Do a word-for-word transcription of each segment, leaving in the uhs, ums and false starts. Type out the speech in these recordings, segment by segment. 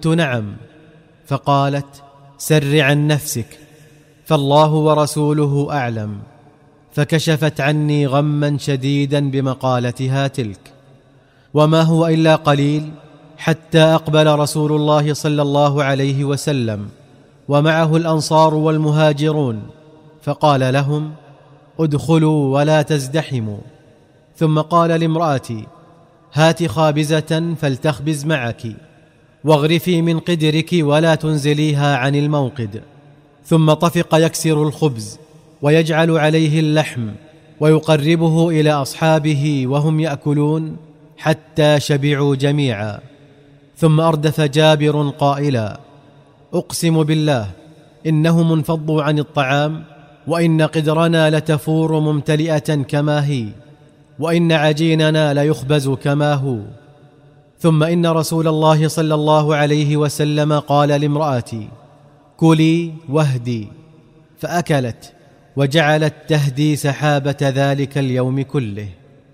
قلت نعم. فقالت: سر عن نفسك، فالله ورسوله أعلم. فكشفت عني غما شديدا بمقالتها تلك. وما هو إلا قليل حتى أقبل رسول الله صلى الله عليه وسلم ومعه الأنصار والمهاجرون، فقال لهم: ادخلوا ولا تزدحموا. ثم قال لامرأتي: هات خابزة فلتخبز معك، واغرفي من قدرك ولا تنزليها عن الموقد. ثم طفق يكسر الخبز ويجعل عليه اللحم ويقربه إلى أصحابه وهم يأكلون حتى شبعوا جميعا. ثم أردف جابر قائلا: أقسم بالله إنهم انفضوا عن الطعام، وإن قدرنا لتفور ممتلئة كما هي، وإن عجيننا ليخبز كما هو. ثم إن رسول الله صلى الله عليه وسلم قال لامرأتي: كلي واهدي، فأكلت وجعلت تهدي سحابة ذلك اليوم كله.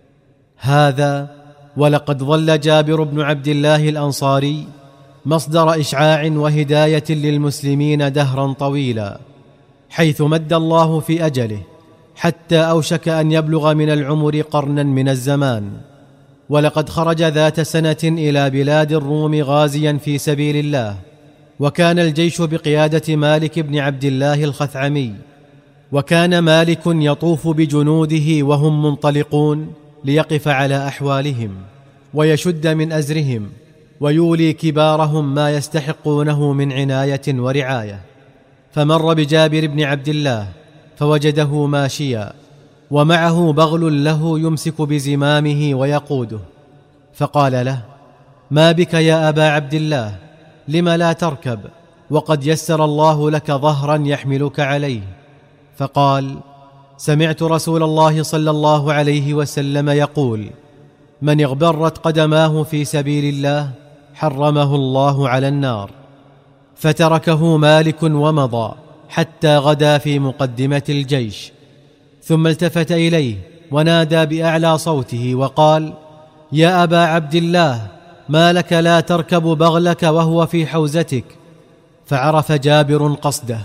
هذا ولقد ظل جابر بن عبد الله الأنصاري مصدر إشعاع وهداية للمسلمين دهرا طويلا، حيث مد الله في أجله حتى أوشك أن يبلغ من العمر قرنا من الزمان. ولقد خرج ذات سنة إلى بلاد الروم غازيا في سبيل الله، وكان الجيش بقيادة مالك بن عبد الله الخثعمي. وكان مالك يطوف بجنوده وهم منطلقون ليقف على أحوالهم ويشد من أزرهم ويولي كبارهم ما يستحقونه من عناية ورعاية. فمر بجابر بن عبد الله فوجده ماشيا ومعه بغل له يمسك بزمامه ويقوده، فقال له: ما بك يا أبا عبد الله؟ لم لا تركب وقد يسر الله لك ظهرا يحملك عليه؟ فقال: سمعت رسول الله صلى الله عليه وسلم يقول: من اغبرت قدماه في سبيل الله حرمه الله على النار. فتركه مالك ومضى حتى غدا في مقدمة الجيش، ثم التفت إليه ونادى بأعلى صوته وقال: يا أبا عبد الله، ما لك لا تركب بغلك وهو في حوزتك؟ فعرف جابر قصده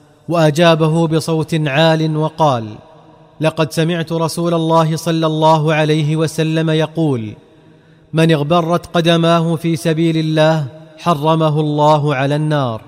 وأجابه بصوت عال وقال: لقد سمعت رسول الله صلى الله عليه وسلم يقول: من اغبرت قدماه في سبيل الله حرمه الله على النار.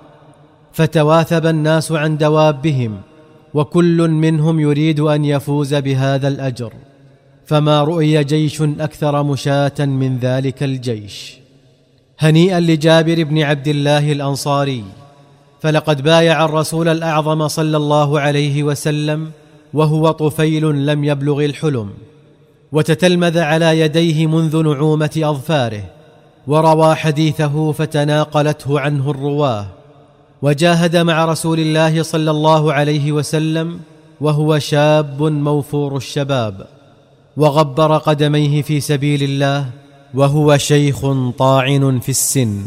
فتواثب الناس عن دوابهم، وكل منهم يريد أن يفوز بهذا الأجر، فما رؤي جيش أكثر مشاة من ذلك الجيش. هنيئا لجابر بن عبد الله الأنصاري، فلقد بايع الرسول الأعظم صلى الله عليه وسلم وهو طفيل لم يبلغ الحلم، وتتلمذ على يديه منذ نعومة أظفاره، وروى حديثه فتناقلته عنه الرواه، وجاهد مع رسول الله صلى الله عليه وسلم وهو شاب موفور الشباب، وغبر قدميه في سبيل الله وهو شيخ طاعن في السن.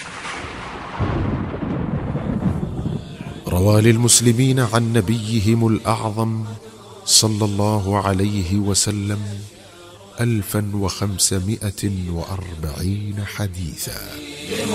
روى للمسلمين عن نبيهم الأعظم صلى الله عليه وسلم ألفا وخمسمائة وأربعين حديثا.